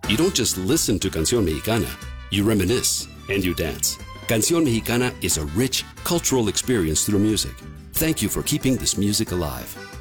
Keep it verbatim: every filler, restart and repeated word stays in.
You don't just listen to Canción Mexicana, you reminisce and you dance. Canción Mexicana is a rich cultural experience through music. Thank you for keeping this music alive.